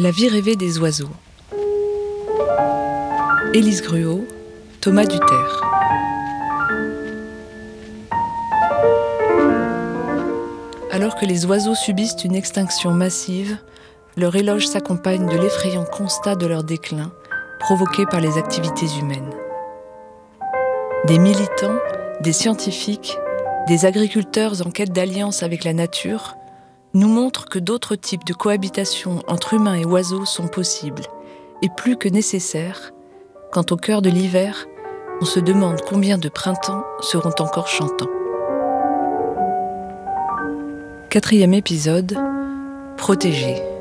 La vie rêvée des oiseaux. Élise Gruau, Thomas Duterre. Alors que les oiseaux subissent une extinction massive, leur éloge s'accompagne de l'effrayant constat de leur déclin, provoqué par les activités humaines. Des militants, des scientifiques, des agriculteurs en quête d'alliance avec la nature nous montrent que d'autres types de cohabitation entre humains et oiseaux sont possibles, et plus que nécessaires, quand au cœur de l'hiver, on se demande combien de printemps seront encore chantants. 4e épisode, protégés.